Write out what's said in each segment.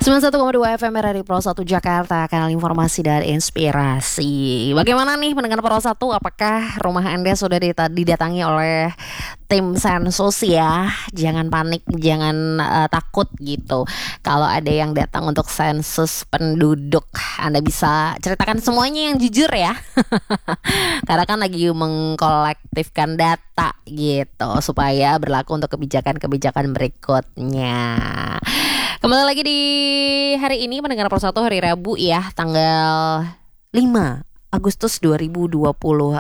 91,2 FM dari Pro 1 Jakarta, kanal informasi dan inspirasi. Bagaimana nih pendengar Pro 1? Apakah rumah Anda sudah didatangi oleh tim sensus ya? Jangan panik, jangan takut gitu. Kalau ada yang datang untuk sensus penduduk, Anda bisa ceritakan semuanya yang jujur ya. Karena kan lagi mengkolektifkan data gitu supaya berlaku untuk kebijakan-kebijakan berikutnya. Kembali lagi di hari ini pendengar Pro 1 hari Rabu ya, tanggal 5 Agustus 2026.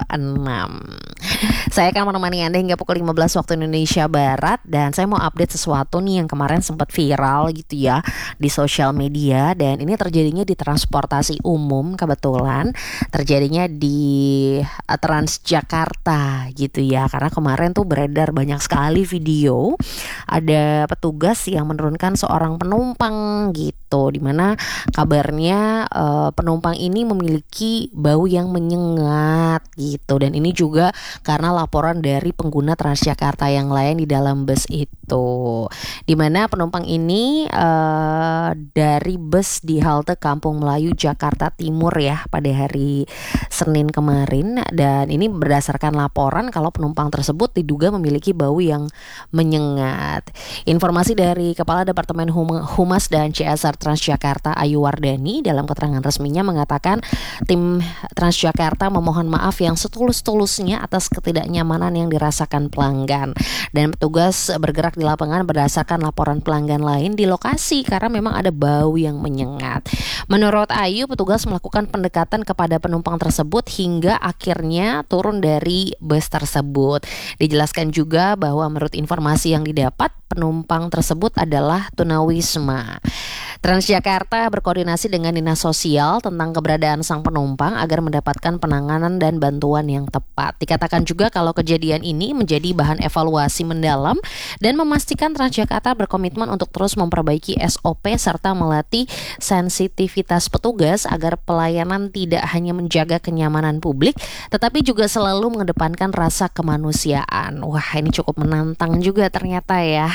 Saya akan menemani Anda hingga pukul 15 waktu Indonesia Barat. Dan saya mau update sesuatu nih yang kemarin sempat viral gitu ya di sosial media. Dan ini terjadinya di transportasi umum, kebetulan terjadinya di Transjakarta gitu ya. Karena kemarin tuh beredar banyak sekali video ada petugas yang menurunkan seorang penumpang gitu, dimana kabarnya penumpang ini memiliki bau yang menyengat gitu. Dan ini juga karena laporan dari pengguna Transjakarta yang lain di dalam bus itu, dimana penumpang ini dari bus di halte Kampung Melayu Jakarta Timur ya pada hari Senin kemarin. Dan ini berdasarkan laporan kalau penumpang tersebut diduga memiliki bau yang menyengat. Informasi dari Kepala Departemen Humas dan CSR Transjakarta Ayu Wardani dalam keterangan resminya mengatakan tim Transjakarta memohon maaf yang setulus-tulusnya atas ketidaknyamanan yang dirasakan pelanggan, dan petugas bergerak di lapangan berdasarkan laporan pelanggan lain di lokasi karena memang ada bau yang menyengat. Menurut Ayu, petugas melakukan pendekatan kepada penumpang tersebut hingga akhirnya turun dari bus tersebut. Dijelaskan juga bahwa menurut informasi yang didapat, penumpang tersebut adalah tunawisma. Transjakarta berkoordinasi dengan Dinas Sosial tentang keberadaan sang penumpang agar mendapatkan penanganan dan bantuan yang tepat. Dikatakan juga kalau kejadian ini menjadi bahan evaluasi mendalam dan memastikan Transjakarta berkomitmen untuk terus memperbaiki SOP serta melatih sensitivitas petugas agar pelayanan tidak hanya menjaga kenyamanan publik tetapi juga selalu mengedepankan rasa kemanusiaan. Wah, ini cukup menantang juga ternyata ya.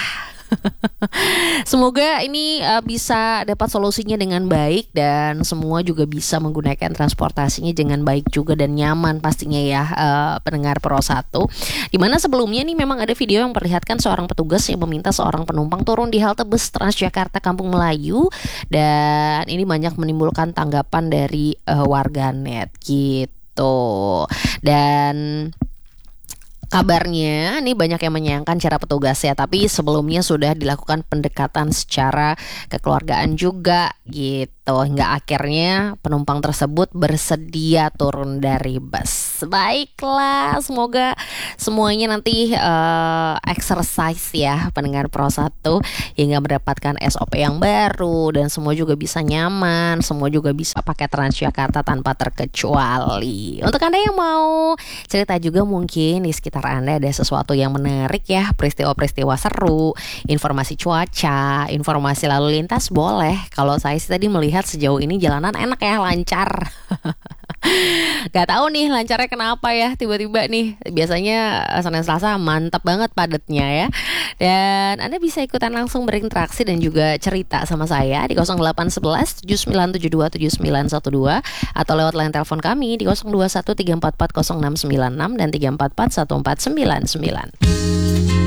Semoga ini bisa dapat solusinya dengan baik dan semua juga bisa menggunakan transportasinya dengan baik juga dan nyaman pastinya ya, pendengar Pro 1. Dimana sebelumnya nih memang ada video yang memperlihatkan seorang petugas yang meminta seorang penumpang turun di halte bus Transjakarta Kampung Melayu, dan ini banyak menimbulkan tanggapan dari warganet gitu. Dan kabarnya ini banyak yang menyayangkan cara petugas ya, tapi sebelumnya sudah dilakukan pendekatan secara kekeluargaan juga gitu, hingga akhirnya penumpang tersebut bersedia turun dari bus. Baiklah, semoga semuanya nanti exercise ya pendengar Pro 1 hingga mendapatkan SOP yang baru dan semua juga bisa nyaman, semua juga bisa pakai Transjakarta tanpa terkecuali. Untuk Anda yang mau cerita juga mungkin di sekitar Anda ada sesuatu yang menarik ya, peristiwa-peristiwa seru, informasi cuaca, informasi lalu lintas, boleh. Kalau saya sih tadi melihat sejauh ini jalanan enak ya, lancar. Gak tahu nih lancarnya kenapa ya, tiba-tiba nih biasanya Senin Selasa mantap banget padatnya ya. Dan Anda bisa ikutan langsung berinteraksi dan juga cerita sama saya di 0811 7972 7912 atau lewat line telepon kami di 021 344 0696 dan 344 1499.